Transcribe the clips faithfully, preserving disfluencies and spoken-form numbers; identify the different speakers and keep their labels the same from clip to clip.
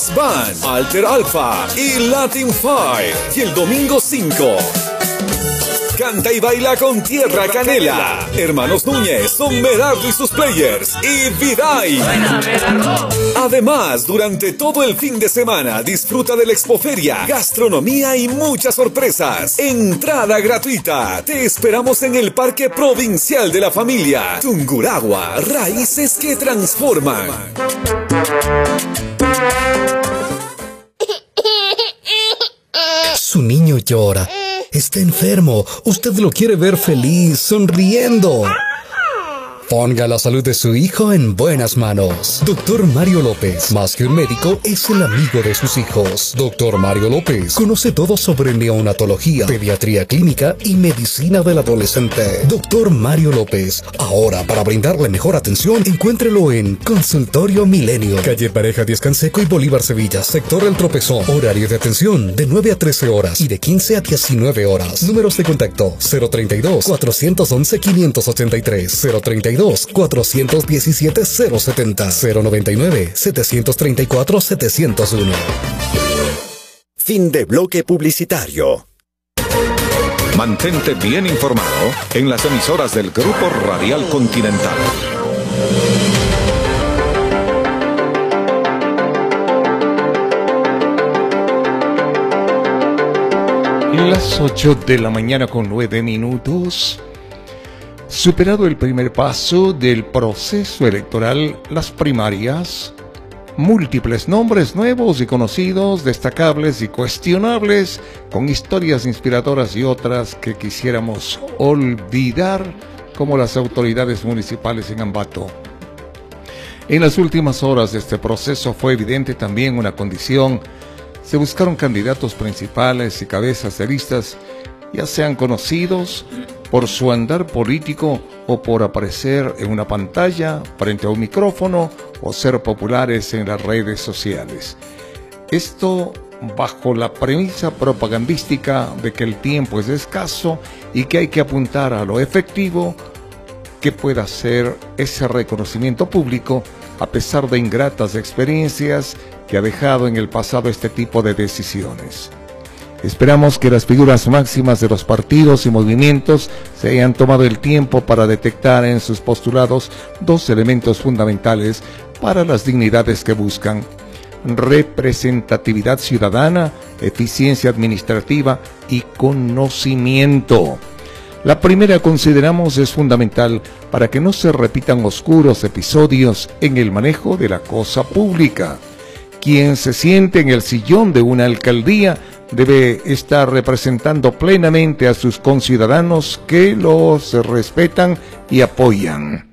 Speaker 1: X-Band, Alter Alpha y Latin Fire. Y el domingo cinco, canta y baila con Tierra Canela. Hermanos Núñez, son Merardo y sus players. Y Viday. Además, durante todo el fin de semana, disfruta de la expoferia, gastronomía y muchas sorpresas. Entrada gratuita. Te esperamos en el Parque Provincial de la Familia. Tungurahua, raíces que transforman.
Speaker 2: Su niño llora. Está enfermo. Usted lo quiere ver feliz, sonriendo. Ponga la salud de su hijo en buenas manos. Doctor Mario López, más que un médico, es el amigo de sus hijos. Doctor Mario López conoce todo sobre neonatología, pediatría clínica y medicina del adolescente. Doctor Mario López, ahora para brindarle mejor atención, encuéntrelo en Consultorio Milenio, calle Pareja Díaz Canseco y Bolívar Sevilla, sector El Tropezón. Horario de atención de nueve a trece horas y de quince a diecinueve horas. Números de contacto cero treinta y dos, cuatrocientos once, quinientos ochenta y tres, cero treinta y dos, cuatrocientos diecisiete, cero setenta, cero noventa y nueve, setecientos treinta y cuatro, setecientos uno.
Speaker 3: Fin de bloque publicitario.
Speaker 1: Mantente bien informado en las emisoras del Grupo Radial Continental.
Speaker 4: Las ocho de la mañana con nueve minutos. Superado el primer paso del proceso electoral, las primarias, múltiples nombres nuevos y conocidos, destacables y cuestionables, con historias inspiradoras y otras que quisiéramos olvidar, como las autoridades municipales en Ambato. En las últimas horas de este proceso fue evidente también una condición. Se buscaron candidatos principales y cabezas de listas, ya sean conocidos por su andar político o por aparecer en una pantalla, frente a un micrófono o ser populares en las redes sociales. Esto bajo la premisa propagandística de que el tiempo es escaso y que hay que apuntar a lo efectivo que pueda ser ese reconocimiento público a pesar de ingratas experiencias que ha dejado en el pasado este tipo de decisiones. Esperamos que las figuras máximas de los partidos y movimientos se hayan tomado el tiempo para detectar en sus postulados dos elementos fundamentales para las dignidades que buscan: representatividad ciudadana, eficiencia administrativa y conocimiento. La primera, consideramos, es fundamental para que no se repitan oscuros episodios en el manejo de la cosa pública. Quien se siente en el sillón de una alcaldía debe estar representando plenamente a sus conciudadanos que los respetan y apoyan.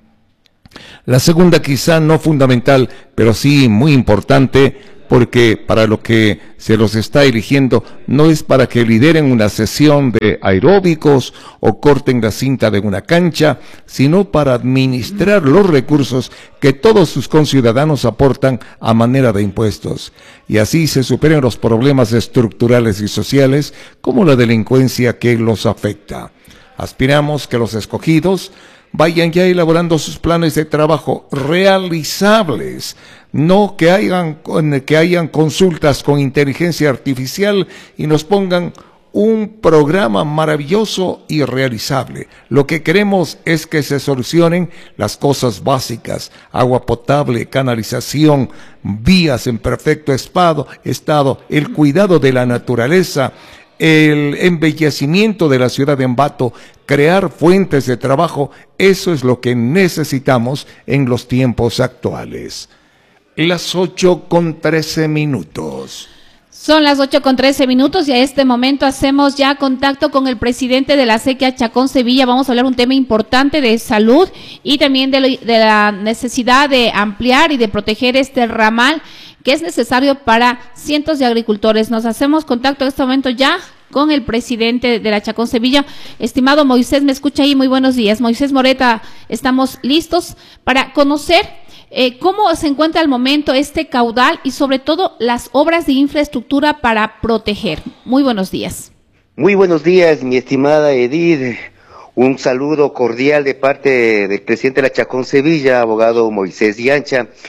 Speaker 4: La segunda, quizá no fundamental, pero sí muy importante, porque para lo que se los está eligiendo no es para que lideren una sesión de aeróbicos o corten la cinta de una cancha, sino para administrar los recursos que todos sus conciudadanos aportan a manera de impuestos, y así se superen los problemas estructurales y sociales como la delincuencia que los afecta. Aspiramos que los escogidos vayan ya elaborando sus planes de trabajo realizables, no que hayan, que hayan consultas con inteligencia artificial y nos pongan un programa maravilloso y realizable. Lo que queremos es que se solucionen las cosas básicas: agua potable, canalización, vías en perfecto estado, estado, el cuidado de la naturaleza, el embellecimiento de la ciudad de Ambato, crear fuentes de trabajo. Eso es lo que necesitamos en los tiempos actuales. Las ocho con trece minutos.
Speaker 5: Son las ocho con trece minutos y a este momento hacemos ya contacto con el presidente de la Acequia Chacón Sevilla. Vamos a hablar un tema importante de salud y también de, lo, de la necesidad de ampliar y de proteger este ramal que es necesario para cientos de agricultores. Nos hacemos contacto en este momento ya con el presidente de la Chacón Sevilla. Estimado Moisés, ¿me escucha ahí? Muy buenos días. Moisés Moreta, estamos listos para conocer Eh, ¿cómo se encuentra al momento este caudal y sobre todo las obras de infraestructura para proteger? Muy buenos días.
Speaker 6: Muy buenos días, mi estimada Edith. Un saludo cordial de parte del presidente de la Chacón Sevilla, abogado Moisés Yancha,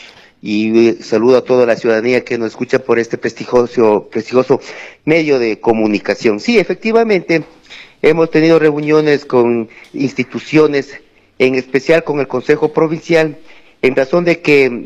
Speaker 6: y eh, saludo a toda la ciudadanía que nos escucha por este prestigioso, prestigioso medio de comunicación. Sí, efectivamente, hemos tenido reuniones con instituciones, en especial con el Consejo Provincial, en razón de que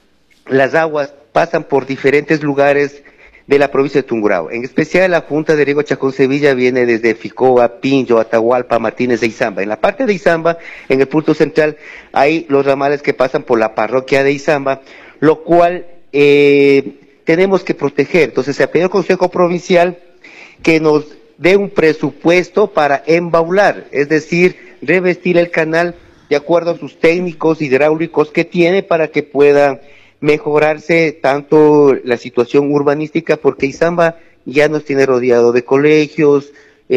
Speaker 6: las aguas pasan por diferentes lugares de la provincia de Tungurahua. En especial la Junta de Riego Chacón Sevilla viene desde Ficoa, Pinjo, Atahualpa, Martínez de Izamba. En la parte de Izamba, en el punto central, hay los ramales que pasan por la parroquia de Izamba, lo cual eh, tenemos que proteger. Entonces se ha pedido al Consejo Provincial que nos dé un presupuesto para embaular, es decir, revestir el canal de acuerdo a sus técnicos hidráulicos que tiene para que pueda mejorarse tanto la situación urbanística, porque Izamba ya nos tiene rodeado de colegios,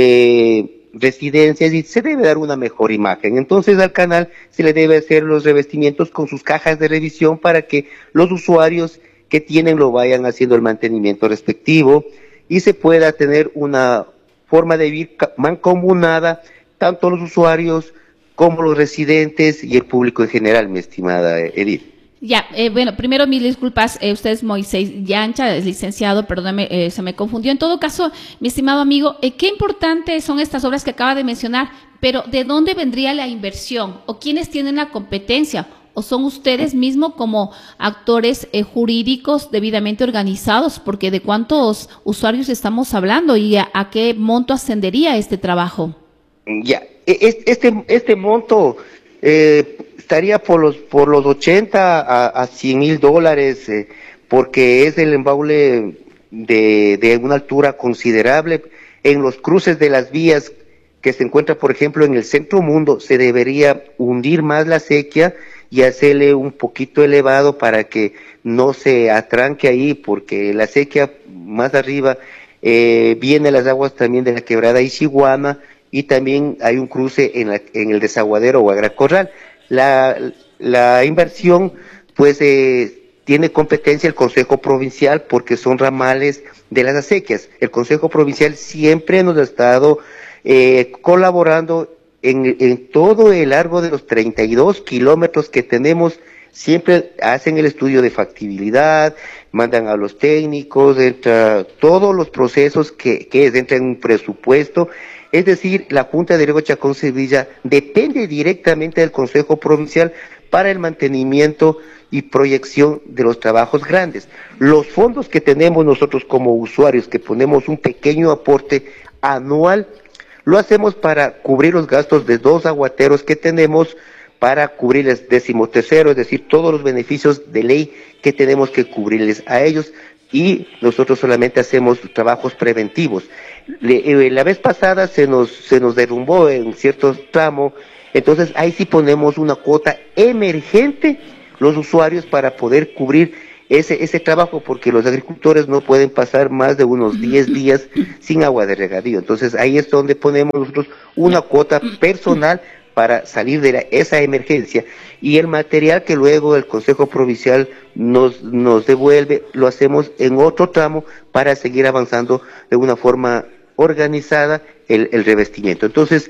Speaker 6: eh, residencias, y se debe dar una mejor imagen. Entonces al canal se le debe hacer los revestimientos con sus cajas de revisión para que los usuarios que tienen lo vayan haciendo el mantenimiento respectivo y se pueda tener una forma de vivir mancomunada, tanto los usuarios como los residentes y el público en general, mi estimada Edith.
Speaker 5: Ya, eh, bueno, primero mil disculpas, eh, usted es Moisés Yancha, es licenciado, perdóname, eh, se me confundió. En todo caso, mi estimado amigo, eh, qué importantes son estas obras que acaba de mencionar, pero ¿de dónde vendría la inversión? ¿O quiénes tienen la competencia? ¿O son ustedes mismos como actores eh, jurídicos debidamente organizados? Porque ¿de cuántos usuarios estamos hablando y a, a qué monto ascendería este trabajo?
Speaker 6: Ya, este, este monto eh, estaría por los por los ochenta a cien mil dólares, eh, porque es el embaule de, de una altura considerable. En los cruces de las vías que se encuentra, por ejemplo, en el Centro Mundo, se debería hundir más la acequia y hacerle un poquito elevado para que no se atranque ahí, porque la acequia más arriba eh, viene las aguas también de la quebrada Ishiguana, y también hay un cruce en, la, en el desaguadero Guagracorral. La, la inversión, pues, eh, tiene competencia el Consejo Provincial porque son ramales de las acequias. El Consejo Provincial siempre nos ha estado eh, colaborando en, en todo el largo de los treinta y dos kilómetros que tenemos. Siempre hacen el estudio de factibilidad, mandan a los técnicos, entra todos los procesos que, que entran en un presupuesto. Es decir, la Junta de Riego Chacón Sevilla depende directamente del Consejo Provincial para el mantenimiento y proyección de los trabajos grandes. Los fondos que tenemos nosotros como usuarios, que ponemos un pequeño aporte anual, lo hacemos para cubrir los gastos de dos aguateros que tenemos, para cubrirles decimotercero, es decir, todos los beneficios de ley que tenemos que cubrirles a ellos, y nosotros solamente hacemos trabajos preventivos. Le, eh, la vez pasada se nos se nos derrumbó en ciertos tramos, entonces ahí sí ponemos una cuota emergente los usuarios para poder cubrir ese ese trabajo, porque los agricultores no pueden pasar más de unos diez días sin agua de regadío. Entonces ahí es donde ponemos nosotros una cuota personal para salir de la, esa emergencia, y el material que luego el Consejo Provincial nos, nos devuelve, lo hacemos en otro tramo para seguir avanzando de una forma organizada el, el revestimiento. Entonces,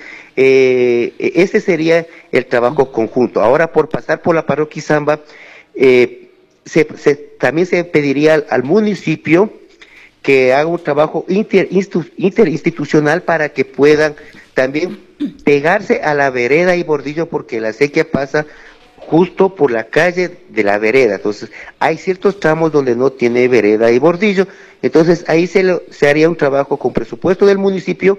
Speaker 6: eh, ese sería el trabajo conjunto. Ahora, por pasar por la parroquia Izamba, eh, se, se, también se pediría al, al municipio que haga un trabajo inter, interinstitucional para que puedan también pegarse a la vereda y bordillo, porque la acequia pasa justo por la calle de la vereda. Entonces hay ciertos tramos donde no tiene vereda y bordillo, entonces ahí se, lo, se haría un trabajo con presupuesto del municipio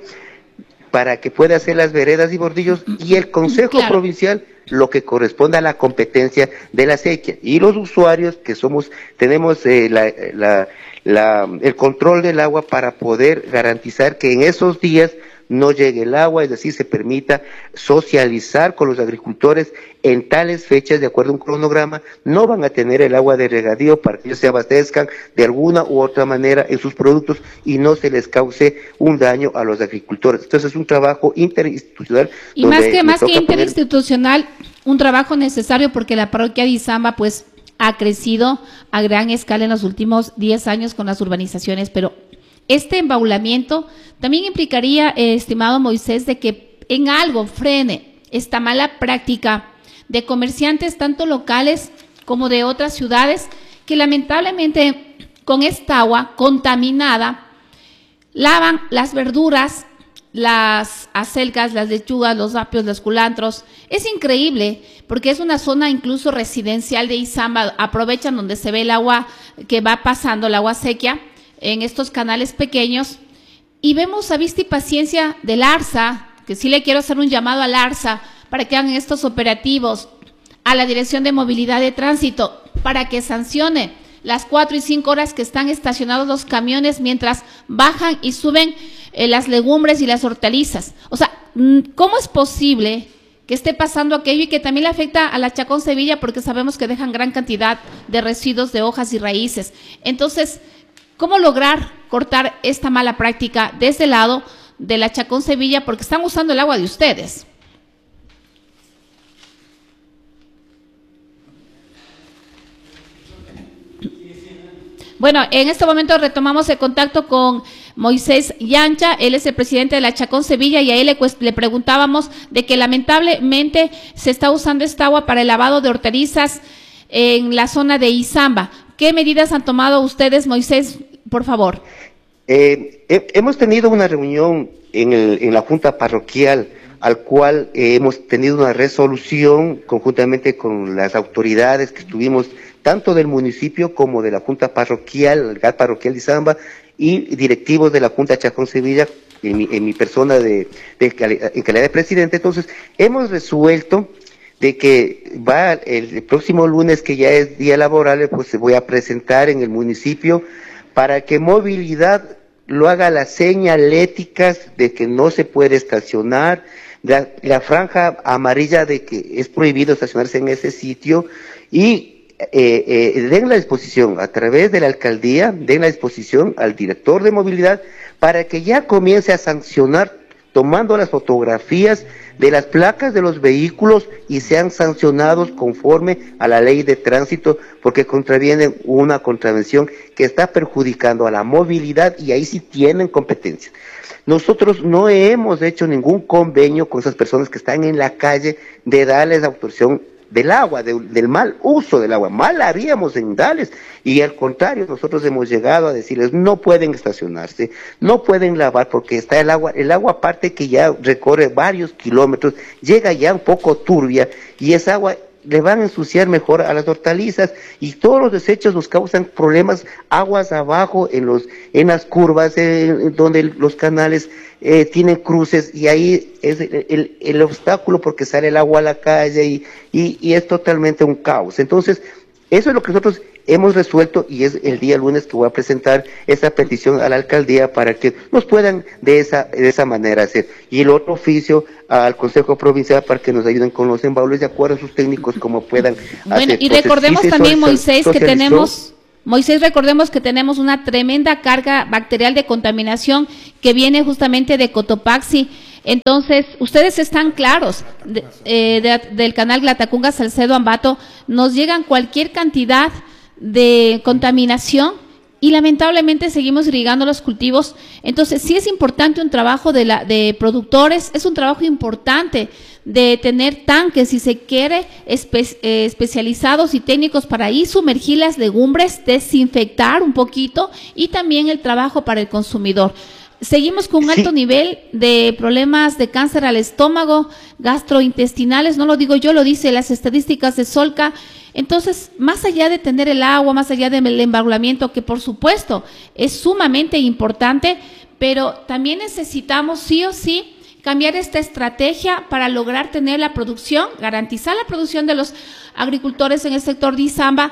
Speaker 6: para que pueda hacer las veredas y bordillos, y el Consejo claro. Provincial lo que corresponde a la competencia de la acequia, y los usuarios que somos, tenemos eh, la, la, la, el control del agua para poder garantizar que en esos días no llegue el agua, es decir, se permita socializar con los agricultores en tales fechas, de acuerdo a un cronograma. No van a tener el agua de regadío para que ellos se abastezcan de alguna u otra manera en sus productos y no se les cause un daño a los agricultores. Entonces es un trabajo interinstitucional.
Speaker 5: Y más que, más que interinstitucional, poner... un trabajo necesario, porque la parroquia de Izamba, pues, ha crecido a gran escala en los últimos diez años con las urbanizaciones, pero este embaulamiento también implicaría, eh, estimado Moisés, de que en algo frene esta mala práctica de comerciantes tanto locales como de otras ciudades que lamentablemente con esta agua contaminada lavan las verduras, las acelgas, las lechugas, los apios, los culantros. Es increíble porque es una zona incluso residencial de Izamba. Aprovechan donde se ve el agua que va pasando, el agua sequía, en estos canales pequeños. Y vemos a vista y paciencia del ARSA, que sí le quiero hacer un llamado al ARSA para que hagan estos operativos, a la Dirección de Movilidad de Tránsito, para que sancione las cuatro y cinco horas que están estacionados los camiones mientras bajan y suben eh, las legumbres y las hortalizas. O sea, ¿cómo es posible que esté pasando aquello y que también le afecta a la Chacón Sevilla? Porque sabemos que dejan gran cantidad de residuos de hojas y raíces. Entonces, ¿cómo lograr cortar esta mala práctica de ese lado de la Chacón Sevilla? Porque están usando el agua de ustedes. Bueno, en este momento retomamos el contacto con Moisés Yancha. Él es el presidente de la Chacón Sevilla y a él le, le preguntábamos de que lamentablemente se está usando esta agua para el lavado de hortalizas en la zona de Izamba. ¿Qué medidas han tomado ustedes, Moisés, por favor?
Speaker 6: Eh, he, hemos tenido una reunión en, el, en la Junta Parroquial, al cual eh, hemos tenido una resolución conjuntamente con las autoridades que estuvimos tanto del municipio como de la Junta Parroquial, el G A T Parroquial de Izamba, y directivos de la Junta Chacón Sevilla, en mi, en mi persona de, de, en calidad de presidente. Entonces, hemos resuelto de que va el, el próximo lunes, que ya es día laborable, pues se voy a presentar en el municipio para que movilidad lo haga las señaléticas de que no se puede estacionar, la, la franja amarilla de que es prohibido estacionarse en ese sitio, y Eh, eh, den la disposición a través de la alcaldía, den la disposición al director de movilidad para que ya comience a sancionar tomando las fotografías de las placas de los vehículos y sean sancionados conforme a la ley de tránsito, porque contravienen una contravención que está perjudicando a la movilidad y ahí sí tienen competencia. Nosotros no hemos hecho ningún convenio con esas personas que están en la calle de darles autorización del agua, de, del mal uso del agua. Mal haríamos en darles, y al contrario, nosotros hemos llegado a decirles no pueden estacionarse, no pueden lavar porque está el agua, el agua aparte que ya recorre varios kilómetros, llega ya un poco turbia y esa agua le van a ensuciar mejor a las hortalizas, y todos los desechos nos causan problemas aguas abajo en los en las curvas, eh, donde los canales eh, tienen cruces, y ahí es el, el, el obstáculo porque sale el agua a la calle y, y, y es totalmente un caos. Entonces, eso es lo que nosotros hemos resuelto, y es el día lunes que voy a presentar esa petición a la alcaldía para que nos puedan de esa de esa manera hacer. Y el otro oficio al Consejo Provincial para que nos ayuden con los embaules, de acuerdo a sus técnicos, como puedan
Speaker 5: bueno,
Speaker 6: hacer.
Speaker 5: Y
Speaker 6: Entonces,
Speaker 5: recordemos
Speaker 6: sí
Speaker 5: también,
Speaker 6: social,
Speaker 5: Moisés, que
Speaker 6: socializó.
Speaker 5: tenemos... Moisés, recordemos que tenemos una tremenda carga bacterial de contaminación que viene justamente de Cotopaxi. Entonces, ustedes están claros, de, eh, de, del canal Glatacunga, Salcedo, Ambato, nos llegan cualquier cantidad de contaminación y lamentablemente seguimos irrigando los cultivos. Entonces, sí es importante un trabajo de, la, de productores, es un trabajo importante de tener tanques, si se quiere, espe eh, especializados y técnicos para ahí sumergir las legumbres, desinfectar un poquito, y también el trabajo para el consumidor. Seguimos con un alto sí. nivel de problemas de cáncer al estómago, gastrointestinales, no lo digo yo, lo dice las estadísticas de Solca. Entonces, más allá de tener el agua, más allá del embaulamiento, que por supuesto es sumamente importante, pero también necesitamos sí o sí cambiar esta estrategia para lograr tener la producción, garantizar la producción de los agricultores en el sector de Izamba,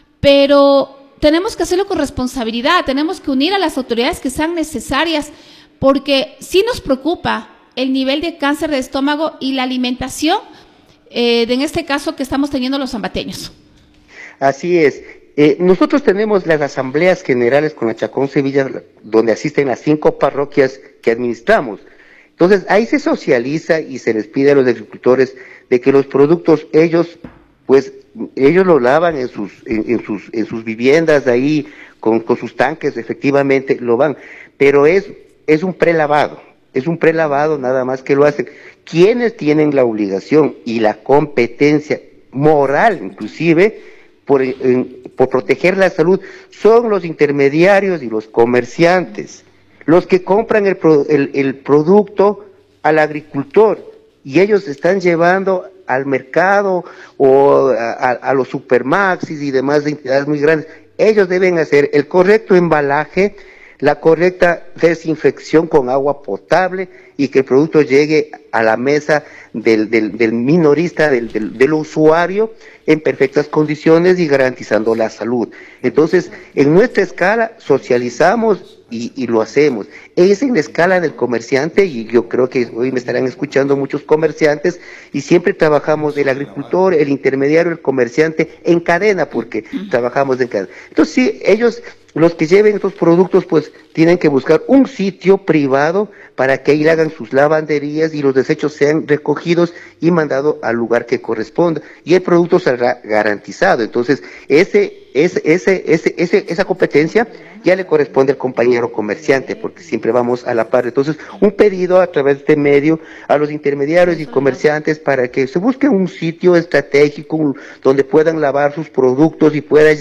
Speaker 5: pero tenemos que hacerlo con responsabilidad, tenemos que unir a las autoridades que sean necesarias, porque sí nos preocupa el nivel de cáncer de estómago y la alimentación, eh, de en este caso que estamos teniendo los zambateños.
Speaker 6: Así es. Eh, nosotros tenemos las asambleas generales con la Chacón Sevilla, donde asisten las cinco parroquias que administramos. Entonces, ahí se socializa y se les pide a los agricultores de que los productos, ellos, pues, ellos lo lavan en sus, en, en sus, en sus viviendas ahí, con, con sus tanques, efectivamente, lo van. Pero es, es un prelavado, es un prelavado nada más que lo hacen. Quienes tienen la obligación y la competencia moral, inclusive, por, en, por proteger la salud son los intermediarios y los comerciantes, los que compran el, pro, el, el producto al agricultor, y ellos están llevando al mercado o a, a, a los supermaxis y demás entidades muy grandes. Ellos deben hacer el correcto embalaje, la correcta desinfección con agua potable y que el producto llegue a la mesa del, del, del minorista, del, del, del usuario en perfectas condiciones y garantizando la salud. Entonces, en nuestra escala socializamos y, y lo hacemos. Es en la escala del comerciante, y yo creo que hoy me estarán escuchando muchos comerciantes, y siempre trabajamos el agricultor, el intermediario, el comerciante en cadena, porque trabajamos en cadena. Entonces, sí, ellos, los que lleven estos productos, pues tienen que buscar un sitio privado para que ahí hagan sus lavanderías y los desechos sean recogidos y mandados al lugar que corresponda, y el producto será garantizado. Entonces, ese, ese, ese, ese, ese, esa competencia ya le corresponde al compañero comerciante, porque siempre vamos a la par. Entonces, un pedido a través de este medio a los intermediarios y comerciantes para que se busque un sitio estratégico donde puedan lavar sus productos y puedan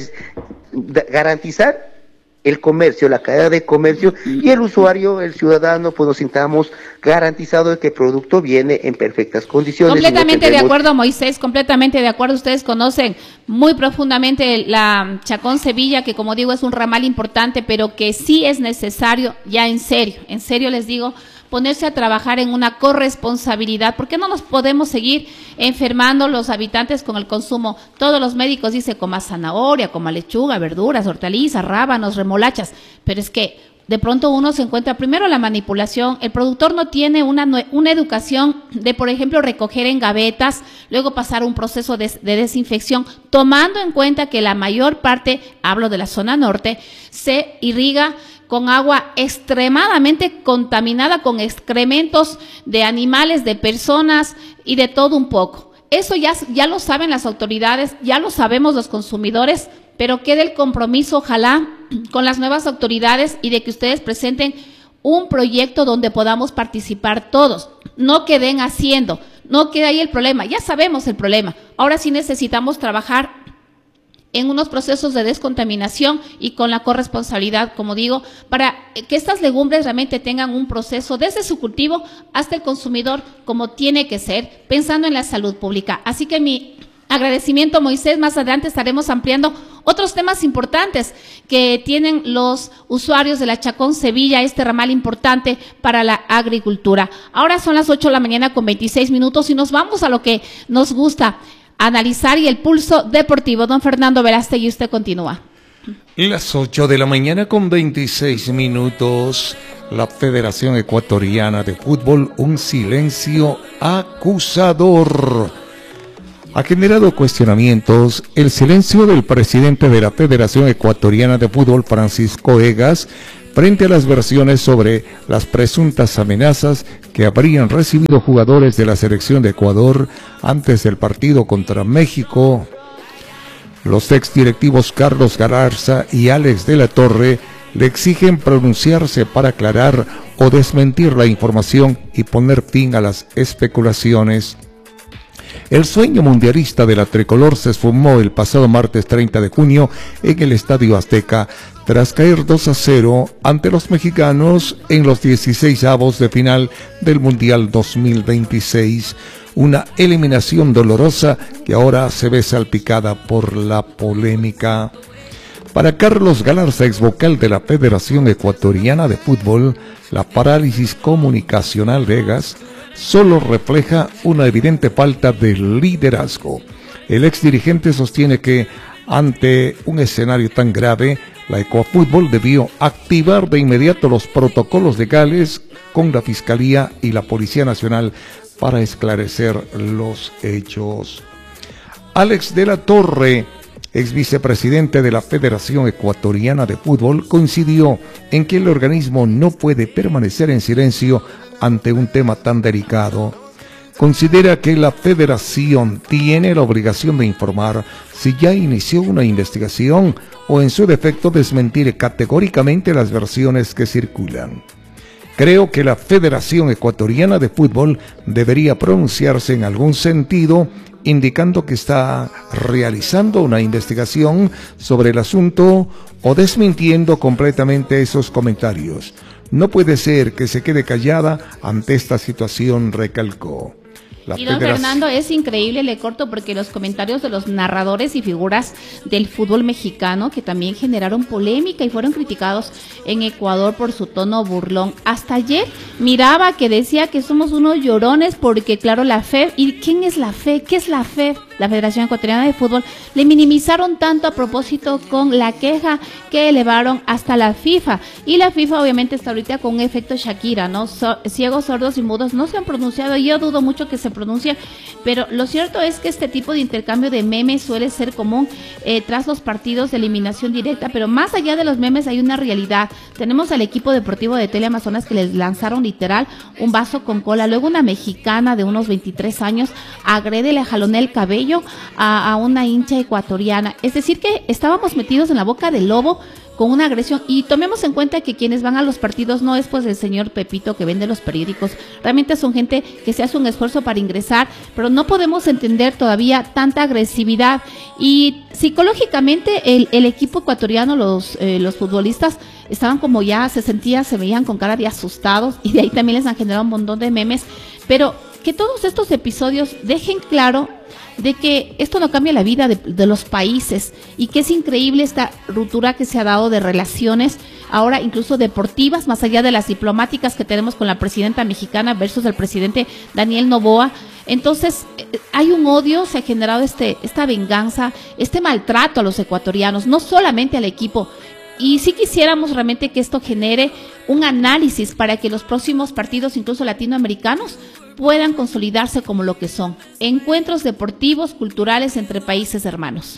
Speaker 6: garantizar el comercio, la cadena de comercio, y el usuario, el ciudadano, pues nos sintamos garantizado de que el producto viene en perfectas condiciones.
Speaker 5: Completamente no de acuerdo, Moisés, completamente de acuerdo. Ustedes conocen muy profundamente la Chacón Sevilla, que como digo es un ramal importante, pero que sí es necesario, ya en serio, en serio les digo, ponerse a trabajar en una corresponsabilidad, porque no nos podemos seguir enfermando los habitantes con el consumo. Todos los médicos dicen coma zanahoria, coma lechuga, verduras, hortalizas, rábanos, remolachas, pero es que de pronto uno se encuentra primero la manipulación, el productor no tiene una, una educación de, por ejemplo, recoger en gavetas, luego pasar un proceso de, de desinfección, tomando en cuenta que la mayor parte, hablo de la zona norte, se irriga con agua extremadamente contaminada, con excrementos de animales, de personas y de todo un poco. Eso ya, ya lo saben las autoridades, ya lo sabemos los consumidores, pero quede el compromiso, ojalá, con las nuevas autoridades y de que ustedes presenten un proyecto donde podamos participar todos. No queden haciendo, no quede ahí el problema, ya sabemos el problema. Ahora sí necesitamos trabajar en unos procesos de descontaminación y con la corresponsabilidad, como digo, para que estas legumbres realmente tengan un proceso desde su cultivo hasta el consumidor como tiene que ser, pensando en la salud pública. Así que mi agradecimiento, Moisés. Más adelante estaremos ampliando otros temas importantes que tienen los usuarios de la Chacón Sevilla, este ramal importante para la agricultura. Ahora son las ocho de la mañana con veintiséis minutos y nos vamos a lo que nos gusta analizar y el pulso deportivo. Don Fernando Verástegui, usted continúa.
Speaker 4: Las ocho de la mañana con veintiséis minutos, la Federación Ecuatoriana de Fútbol, un silencio acusador. Ha generado cuestionamientos el silencio del presidente de la Federación Ecuatoriana de Fútbol, Francisco Egas, frente a las versiones sobre las presuntas amenazas que habrían recibido jugadores de la selección de Ecuador antes del partido contra México. Los exdirectivos Carlos Galarza y Alex de la Torre le exigen pronunciarse para aclarar o desmentir la información y poner fin a las especulaciones. El sueño mundialista de la tricolor se esfumó el pasado martes treinta de junio en el Estadio Azteca, tras caer dos a cero ante los mexicanos en los dieciseisavos de final del Mundial dos mil veintiséis. Una eliminación dolorosa que ahora se ve salpicada por la polémica. Para Carlos Galarza, ex vocal de la Federación Ecuatoriana de Fútbol, la parálisis comunicacional de Egas solo refleja una evidente falta de liderazgo. El ex dirigente sostiene que ante un escenario tan grave, la Ecuafútbol debió activar de inmediato los protocolos legales con la Fiscalía y la Policía Nacional para esclarecer los hechos. Alex de la Torre, ex vicepresidente de la Federación Ecuatoriana de Fútbol, coincidió en que el organismo no puede permanecer en silencio ante un tema tan delicado. Considera que la federación tiene la obligación de informar si ya inició una investigación o en su defecto desmentir categóricamente las versiones que circulan. Creo que la Federación Ecuatoriana de Fútbol debería pronunciarse en algún sentido, indicando que está realizando una investigación sobre el asunto o desmintiendo completamente esos comentarios. No puede ser que se quede callada ante esta situación, recalcó. La
Speaker 5: y don
Speaker 4: federación...
Speaker 5: Fernando, es increíble, le corto, porque los comentarios de los narradores y figuras del fútbol mexicano, que también generaron polémica y fueron criticados en Ecuador por su tono burlón. Hasta ayer miraba que decía que somos unos llorones porque, claro, la F E F, ¿y quién es la F E F? ¿Qué es la F E F? La Federación Ecuatoriana de Fútbol, le minimizaron tanto a propósito con la queja que elevaron hasta la FIFA. Y la FIFA obviamente está ahorita con un efecto Shakira, ¿no? So, ciegos, sordos y mudos no se han pronunciado, yo dudo mucho que se pronuncie, pero lo cierto es que este tipo de intercambio de memes suele ser común eh, tras los partidos de eliminación directa, pero más allá de los memes hay una realidad. Tenemos al equipo deportivo de Teleamazonas que les lanzaron literal un vaso con cola, luego una mexicana de unos veintitrés años agrede, le jalonea el cabello A, a una hincha ecuatoriana, es decir que estábamos metidos en la boca del lobo con una agresión. Y tomemos en cuenta que quienes van a los partidos no es pues el señor Pepito que vende los periódicos, realmente son gente que se hace un esfuerzo para ingresar, pero no podemos entender todavía tanta agresividad. Y psicológicamente el, el equipo ecuatoriano, los, eh, los futbolistas estaban como ya, se sentían, se veían con cara de asustados, y de ahí también les han generado un montón de memes, pero que todos estos episodios dejen claro de que esto no cambia la vida de, de los países, y que es increíble esta ruptura que se ha dado de relaciones, ahora incluso deportivas, más allá de las diplomáticas que tenemos con la presidenta mexicana versus el presidente Daniel Noboa. Entonces hay un odio, se ha generado este, esta venganza, este maltrato a los ecuatorianos, no solamente al equipo. Y sí quisiéramos realmente que esto genere un análisis para que los próximos partidos, incluso latinoamericanos, puedan consolidarse como lo que son, encuentros deportivos, culturales entre países hermanos.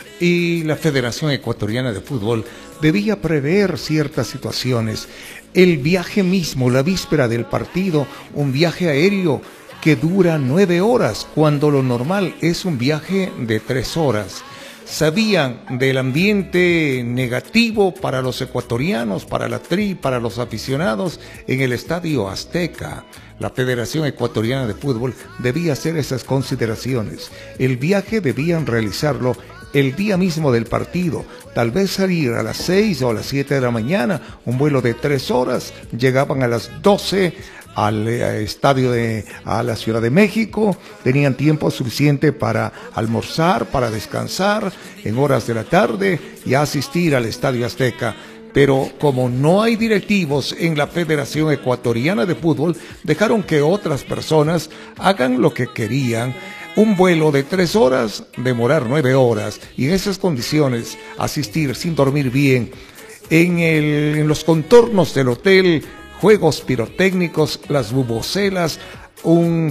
Speaker 4: Y la Federación Ecuatoriana de Fútbol debía prever ciertas situaciones. El viaje mismo, la víspera del partido, un viaje aéreo que dura nueve horas, cuando lo normal es un viaje de tres horas. Sabían del ambiente negativo para los ecuatorianos, para la tri, para los aficionados en el Estadio Azteca. La Federación Ecuatoriana de Fútbol debía hacer esas consideraciones. El viaje debían realizarlo el día mismo del partido, tal vez salir a las seis o a las siete de la mañana, un vuelo de tres horas, llegaban a las doce al eh, estadio de a la Ciudad de México, tenían tiempo suficiente para almorzar, para descansar en horas de la tarde y asistir al Estadio Azteca. Pero como no hay directivos en la Federación Ecuatoriana de Fútbol, dejaron que otras personas hagan lo que querían. Un vuelo de tres horas, demorar nueve horas, y en esas condiciones asistir sin dormir bien, en, el, en los contornos del hotel, juegos pirotécnicos, las bubucelas, un,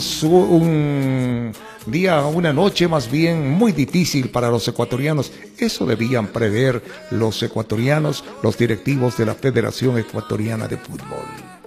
Speaker 4: un día, una noche más bien muy difícil para los ecuatorianos. Eso debían prever los ecuatorianos, los directivos de la Federación Ecuatoriana de Fútbol.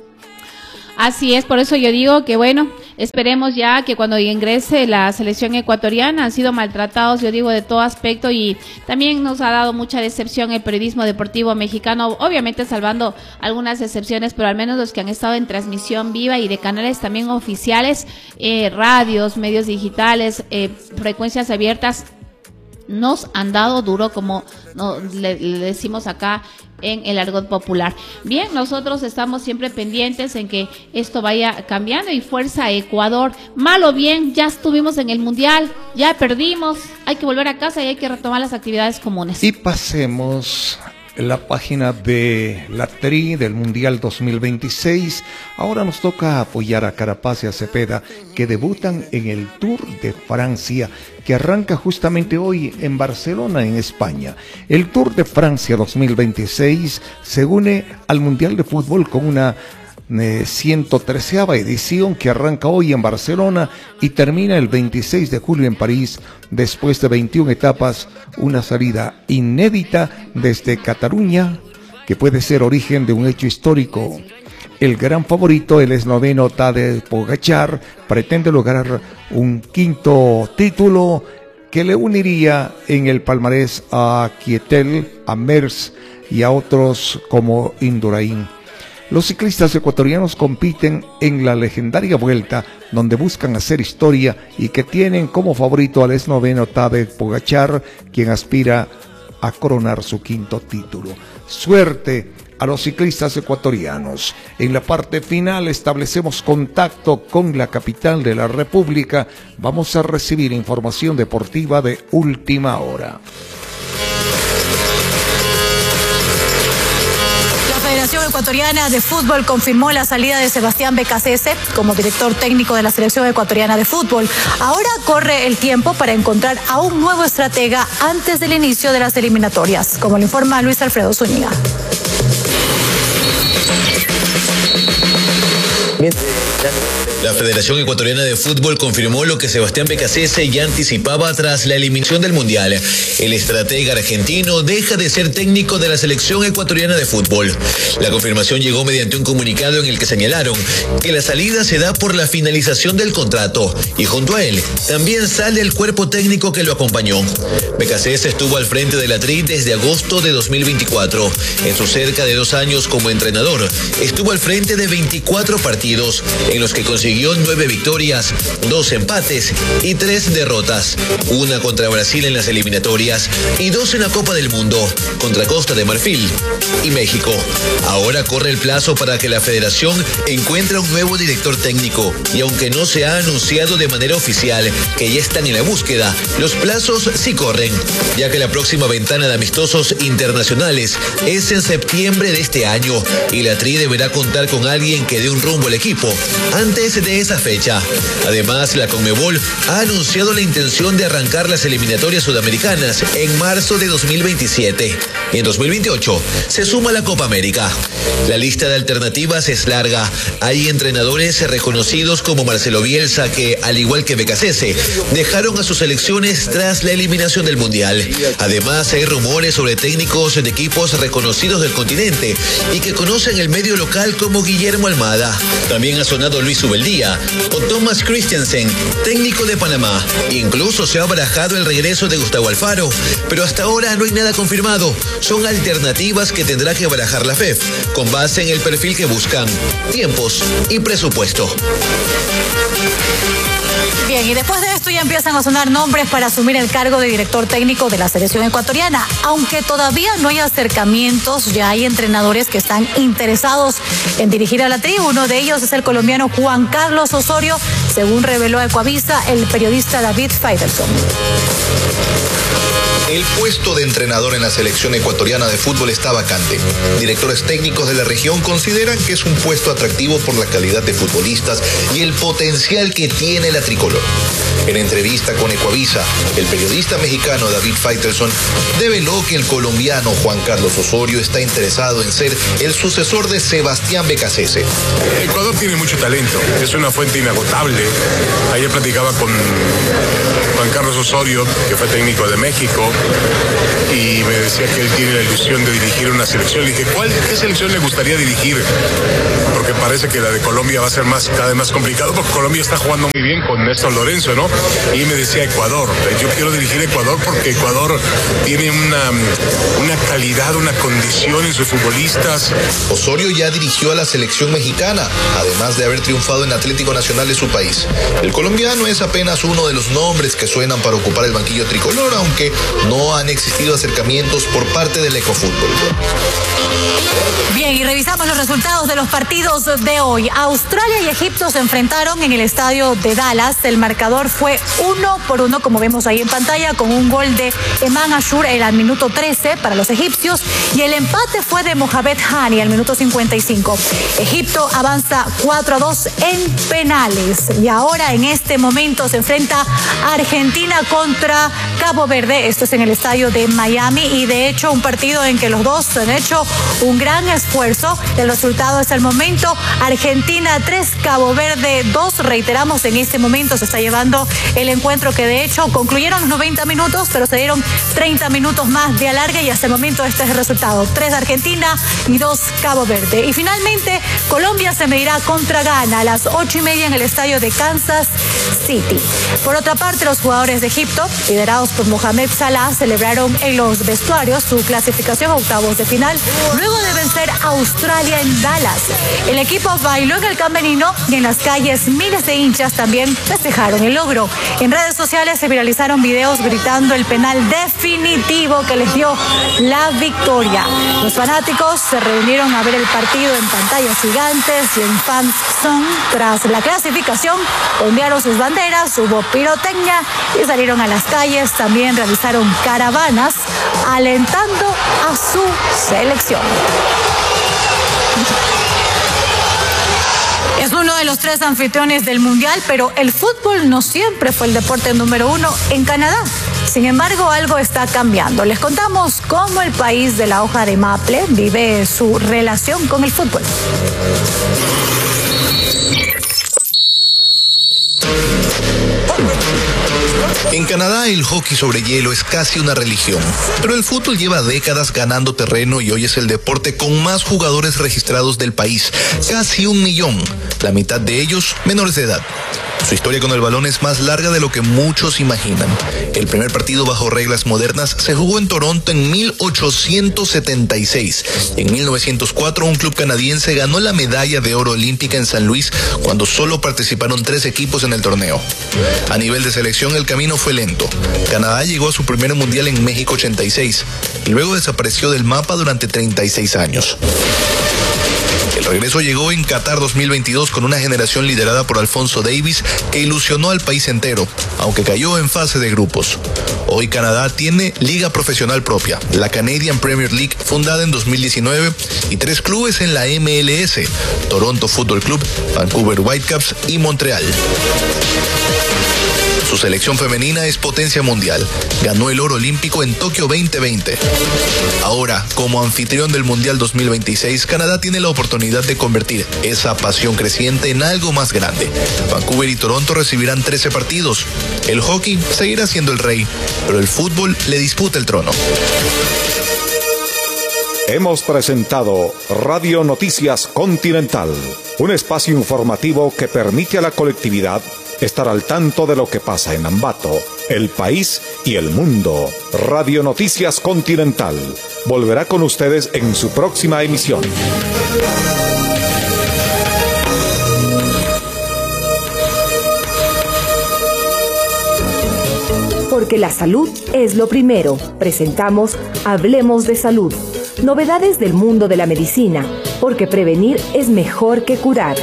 Speaker 5: Así es, por eso yo digo que bueno, esperemos ya que cuando ingrese la selección ecuatoriana, han sido maltratados, yo digo, de todo aspecto, y también nos ha dado mucha decepción el periodismo deportivo mexicano, obviamente salvando algunas excepciones, pero al menos los que han estado en transmisión viva y de canales también oficiales, eh, radios, medios digitales, eh, frecuencias abiertas, nos han dado duro, como no, le, le decimos acá en el argot popular. Bien, nosotros estamos siempre pendientes en que esto vaya cambiando, y fuerza Ecuador, mal o bien, ya estuvimos en el Mundial, ya perdimos, hay que volver a casa y hay que retomar las actividades comunes.
Speaker 4: Y pasemos la página de la Tri del Mundial dos mil veintiséis. Ahora nos toca apoyar a Carapaz y a Cepeda, que debutan en el Tour de Francia, que arranca justamente hoy en Barcelona, en España. El Tour de Francia dos mil veintiséis se une al Mundial de Fútbol con una eh, ciento treceava edición que arranca hoy en Barcelona y termina el veintiséis de julio en París, después de veintiuna etapas, una salida inédita desde Cataluña, que puede ser origen de un hecho histórico. El gran favorito, el esloveno Tadej Pogačar, pretende lograr un quinto título que le uniría en el palmarés a Kittel, a Merckx y a otros como Indurain. Los ciclistas ecuatorianos compiten en la legendaria Vuelta, donde buscan hacer historia y que tienen como favorito al esloveno Tadej Pogačar, quien aspira a coronar su quinto título. Suerte a los ciclistas ecuatorianos. En la parte final establecemos contacto con la capital de la República. Vamos a recibir información deportiva de última hora.
Speaker 7: La Federación Ecuatoriana de Fútbol confirmó la salida de Sebastián Becasese como director técnico de la Selección Ecuatoriana de Fútbol. Ahora corre el tiempo para encontrar a un nuevo estratega antes del inicio de las eliminatorias, como lo informa Luis Alfredo Zúñiga.
Speaker 8: La Federación Ecuatoriana de Fútbol confirmó lo que Sebastián Becasese ya anticipaba tras la eliminación del Mundial. El estratega argentino deja de ser técnico de la Selección Ecuatoriana de Fútbol. La confirmación llegó mediante un comunicado en el que señalaron que la salida se da por la finalización del contrato y junto a él también sale el cuerpo técnico que lo acompañó. Becasese estuvo al frente de la Tri desde agosto de dos mil veinticuatro. En sus cerca de dos años como entrenador, estuvo al frente de veinticuatro partidos en los que consiguió nueve victorias, dos empates y tres derrotas. Una contra Brasil en las eliminatorias y dos en la Copa del Mundo, contra Costa de Marfil y México. Ahora corre el plazo para que la federación encuentre un nuevo director técnico y aunque no se ha anunciado de manera oficial que ya están en la búsqueda, los plazos sí corren, ya que la próxima ventana de amistosos internacionales es en septiembre de este año y la Tri deberá contar con alguien que dé un rumbo al equipo antes de esa fecha. Además, la Conmebol ha anunciado la intención de arrancar las eliminatorias sudamericanas en marzo de dos mil veintisiete. Y en dos mil veintiocho se suma la Copa América. La lista de alternativas es larga. Hay entrenadores reconocidos como Marcelo Bielsa que, al igual que Becasese, dejaron a sus selecciones tras la eliminación del Mundial. Además, hay rumores sobre técnicos de equipos reconocidos del continente y que conocen el medio local como Guillermo Almada. También ha sonado Luis Ubeldía o Thomas Christiansen, técnico de Panamá. Incluso se ha barajado el regreso de Gustavo Alfaro, pero hasta ahora no hay nada confirmado. Son alternativas que tendrá que barajar la F E F con base en el perfil que buscan, tiempos y presupuesto.
Speaker 7: Bien, y después de esto ya empiezan a sonar nombres para asumir el cargo de director técnico de la selección ecuatoriana. Aunque todavía no hay acercamientos, ya hay entrenadores que están interesados en dirigir a la Tri. Uno de ellos es el colombiano Juan Carlos Osorio, según reveló a Ecuavisa el periodista David Faitelson.
Speaker 9: El puesto de entrenador en la selección ecuatoriana de fútbol está vacante. Directores técnicos de la región consideran que es un puesto atractivo por la calidad de futbolistas y el potencial que tiene la tricolor. En entrevista con Ecuavisa, el periodista mexicano David Faitelson develó que el colombiano Juan Carlos Osorio está interesado en ser el sucesor de Sebastián Becasese.
Speaker 10: Ecuador tiene mucho talento, es una fuente inagotable. Ayer platicaba con Juan Carlos Osorio, que fue técnico de México, y me decía que él tiene la ilusión de dirigir una selección. Le dije, ¿cuál, qué selección le gustaría dirigir? Porque parece que la de Colombia va a ser más, cada vez más complicado, porque Colombia está jugando muy bien con Néstor Lorenzo, ¿no? Y me decía Ecuador. Yo quiero dirigir Ecuador porque Ecuador tiene una, una calidad, una condición en sus futbolistas.
Speaker 9: Osorio ya dirigió a la selección mexicana, además de haber triunfado en Atlético Nacional de su país. El colombiano es apenas uno de los nombres que suenan para ocupar el banquillo tricolor, aunque no han existido acercamientos por parte del Ecofútbol.
Speaker 7: Bien, y revisamos los resultados de los partidos de hoy. Australia y Egipto se enfrentaron en el estadio de Dallas. El marcador fue uno por uno, como vemos ahí en pantalla, con un gol de Eman Ashur al minuto trece para los egipcios y el empate fue de Mohamed Hani al minuto cincuenta y cinco. Egipto avanza cuatro a dos en penales y ahora en este momento se enfrenta Argentina contra Cabo Verde. Esto es en el estadio de Miami y de hecho un partido en que los dos han hecho un gran esfuerzo. El resultado es el momento Argentina tres, Cabo Verde dos. Reiteramos, en este momento se está llevando el encuentro que de hecho concluyeron los noventa minutos, pero se dieron treinta minutos más de alargue y hasta el momento este es el resultado. tres Argentina y dos Cabo Verde. Y finalmente Colombia se medirá contra Ghana a las ocho y media en el estadio de Kansas City. Por otra parte, los jugadores de Egipto, liderados por Mohamed Salah, celebraron en los vestuarios su clasificación a octavos de final, luego de vencer a Australia en Dallas. El equipo bailó en el camerino y en las calles miles de hinchas también festejaron el logro. En redes sociales se viralizaron videos gritando el penal definitivo que les dio la victoria. Los fanáticos se reunieron a ver el partido en pantallas gigantes y en Fan Zone. Tras la clasificación, ondearon sus banderas, hubo pirotecnia y salieron a las calles. También realizaron caravanas alentando a su selección. Es uno de los tres anfitriones del Mundial, pero el fútbol no siempre fue el deporte número uno en Canadá. Sin embargo, algo está cambiando. Les contamos cómo el país de la hoja de maple vive su relación con el fútbol.
Speaker 9: En Canadá el hockey sobre hielo es casi una religión, pero el fútbol lleva décadas ganando terreno y hoy es el deporte con más jugadores registrados del país, casi un millón, la mitad de ellos menores de edad. Su historia con el balón es más larga de lo que muchos imaginan. El primer partido bajo reglas modernas se jugó en Toronto en mil ochocientos setenta y seis. En mil novecientos cuatro un club canadiense ganó la medalla de oro olímpica en San Luis cuando solo participaron tres equipos en el torneo. A nivel de selección el camino fue lento. Canadá llegó a su primer mundial en México ochenta y seis y luego desapareció del mapa durante treinta y seis años. El regreso llegó en Qatar dos mil veintidós con una generación liderada por Alfonso Davies que ilusionó al país entero, aunque cayó en fase de grupos. Hoy Canadá tiene liga profesional propia, la Canadian Premier League, fundada en dos mil diecinueve, y tres clubes en la M L S, Toronto Football Club, Vancouver Whitecaps y Montreal. Su selección femenina es potencia mundial. Ganó el oro olímpico en Tokio veinte veinte. Ahora, como anfitrión del Mundial dos mil veintiséis, Canadá tiene la oportunidad de convertir esa pasión creciente en algo más grande. Vancouver y Toronto recibirán trece partidos. El hockey seguirá siendo el rey, pero el fútbol le disputa el trono.
Speaker 1: Hemos presentado Radio Noticias Continental, un espacio informativo que permite a la colectividad estar al tanto de lo que pasa en Ambato, el país y el mundo. Radio Noticias Continental volverá con ustedes en su próxima emisión.
Speaker 11: Porque la salud es lo primero. Presentamos Hablemos de Salud. Novedades del mundo de la medicina, porque prevenir es mejor que curar.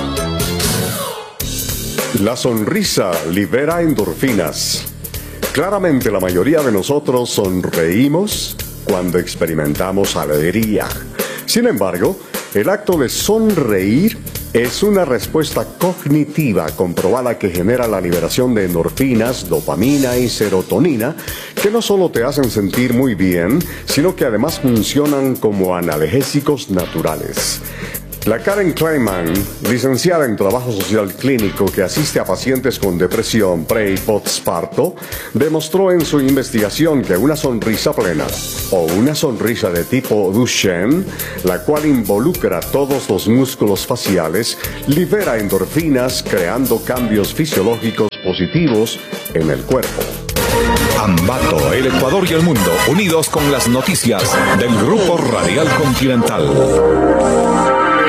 Speaker 12: La sonrisa libera endorfinas. Claramente la mayoría de nosotros sonreímos cuando experimentamos alegría. Sin embargo, el acto de sonreír es una respuesta cognitiva comprobada que genera la liberación de endorfinas, dopamina y serotonina, que no solo te hacen sentir muy bien, sino que además funcionan como analgésicos naturales. La Karen Kleiman, licenciada en Trabajo Social Clínico que asiste a pacientes con depresión pre y postparto, demostró en su investigación que una sonrisa plena o una sonrisa de tipo Duchenne, la cual involucra todos los músculos faciales, libera endorfinas creando cambios fisiológicos positivos en el cuerpo.
Speaker 1: Ambato, el Ecuador y el mundo, unidos con las noticias del Grupo Radial Continental.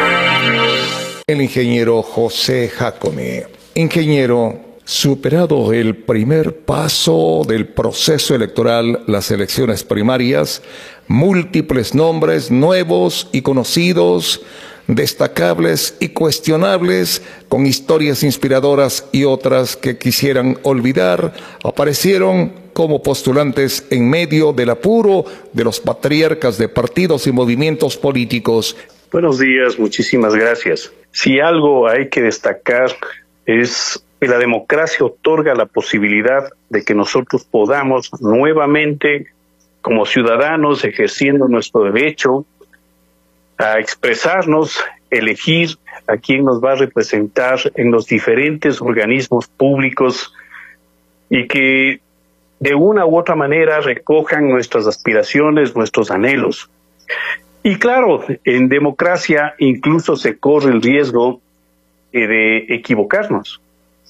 Speaker 4: El ingeniero José Jacome. Ingeniero, superado el primer paso del proceso electoral, las elecciones primarias, múltiples nombres nuevos y conocidos, destacables y cuestionables, con historias inspiradoras y otras que quisieran olvidar, aparecieron como postulantes en medio del apuro de los patriarcas de partidos y movimientos políticos.
Speaker 13: Buenos días, muchísimas gracias. Si algo hay que destacar es que la democracia otorga la posibilidad de que nosotros podamos nuevamente, como ciudadanos, ejerciendo nuestro derecho a expresarnos, elegir a quién nos va a representar en los diferentes organismos públicos y que de una u otra manera recojan nuestras aspiraciones, nuestros anhelos. Y claro, en democracia incluso se corre el riesgo de equivocarnos.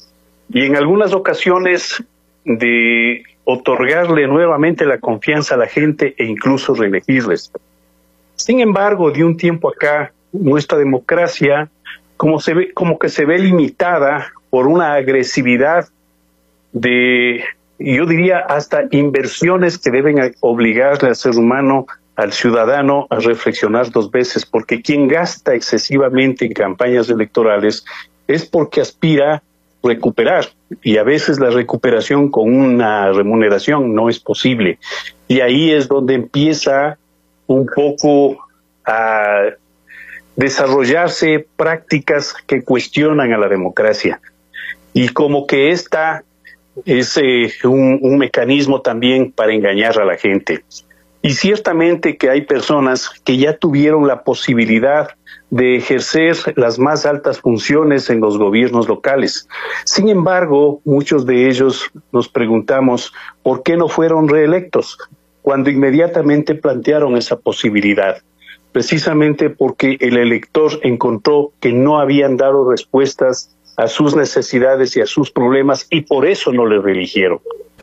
Speaker 13: y en algunas ocasiones de otorgarle nuevamente la confianza a la gente e incluso reelegirles. Sin embargo, de un tiempo acá, nuestra democracia como, se ve, como que se ve limitada por una agresividad de, yo diría, hasta inversiones que deben obligarle al ser humano, al ciudadano, a reflexionar dos veces, porque quien gasta excesivamente en campañas electorales es porque aspira a recuperar, y a veces la recuperación con una remuneración no es posible. Y ahí es donde empieza un poco a desarrollarse prácticas que cuestionan a la democracia. Y como que esta es eh, un, un mecanismo también para engañar a la gente. Y ciertamente que hay personas que ya tuvieron la posibilidad de ejercer las más altas funciones en los gobiernos locales. Sin embargo, muchos de ellos nos preguntamos por qué no fueron reelectos, cuando inmediatamente plantearon esa posibilidad, precisamente porque el elector encontró que no habían dado respuestas a sus necesidades y a sus problemas, y por eso no le reeligieron.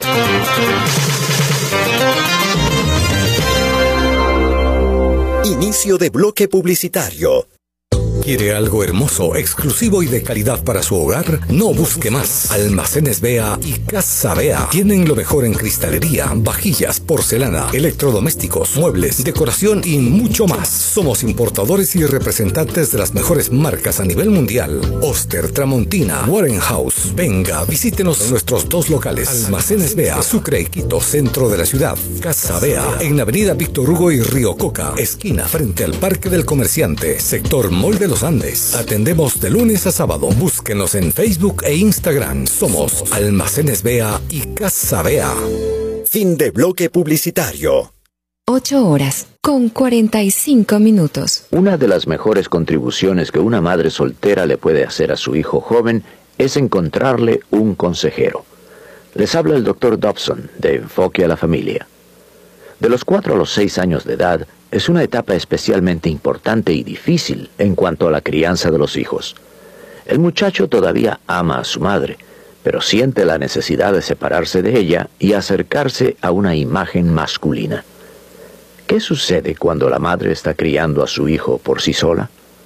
Speaker 3: Inicio de bloque publicitario.
Speaker 2: ¿Quiere algo hermoso, exclusivo y de calidad para su hogar? No busque más. Almacenes Bea y Casa Bea tienen lo mejor en cristalería, vajillas, porcelana, electrodomésticos, muebles, decoración y mucho más. Somos importadores y representantes de las mejores marcas a nivel mundial. Oster, Tramontina, Warenhouse. Venga, visítenos en nuestros dos locales. Almacenes Bea, Sucre y Quito, centro de la ciudad. Casa Bea, en la avenida Víctor Hugo y Río Coca, esquina frente al Parque del Comerciante, sector Mall de los Andes. Atendemos de lunes a sábado. Búsquenos en Facebook e Instagram. Somos Almacenes Bea y Casa Bea.
Speaker 3: Fin de bloque publicitario.
Speaker 14: Ocho horas con cuarenta y cinco minutos.
Speaker 15: Una de las mejores contribuciones que una madre soltera le puede hacer a su hijo joven es encontrarle un consejero. Les habla el doctor Dobson de Enfoque a la Familia. De los cuatro a los seis años de edad, es una etapa especialmente importante y difícil en cuanto a la crianza de los hijos. El muchacho todavía ama a su madre, pero siente la necesidad de separarse de ella y acercarse a una imagen masculina. ¿Qué sucede cuando la madre está criando a su hijo por sí sola?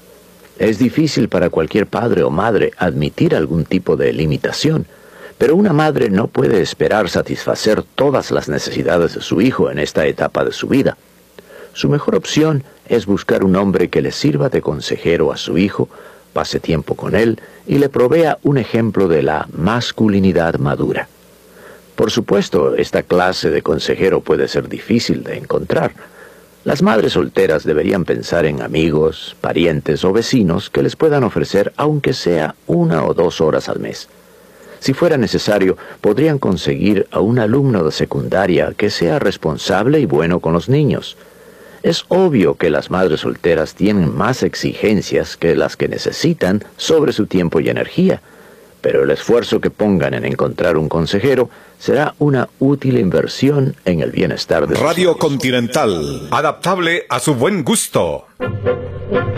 Speaker 15: Es difícil para cualquier padre o madre admitir algún tipo de limitación, pero una madre no puede esperar satisfacer todas las necesidades de su hijo en esta etapa de su vida. Su mejor opción es buscar un hombre que le sirva de consejero a su hijo, pase tiempo con él y le provea un ejemplo de la masculinidad madura. Por supuesto, esta clase de consejero puede ser difícil de encontrar. Las madres solteras deberían pensar en amigos, parientes o vecinos que les puedan ofrecer aunque sea una o dos horas al mes. Si fuera necesario, podrían conseguir a un alumno de secundaria que sea responsable y bueno con los niños. Es obvio que las madres solteras tienen más exigencias que las que necesitan sobre su tiempo y energía, pero el esfuerzo que pongan en encontrar un consejero será una útil inversión en el bienestar de sus hijos.
Speaker 16: Radio Continental, adaptable a su buen gusto.